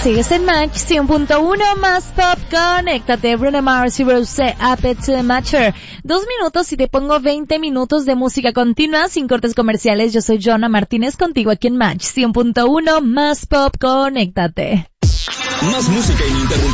Sigues en Match 100.1 más pop, conéctate. Bruno Mars y Rosé, Up to the Matcher. 2 minutos y te pongo 20 minutos de música continua sin cortes comerciales. Yo soy Jonah Martínez contigo aquí en Match 100.1 más pop, conéctate. Más música ininterrumpida.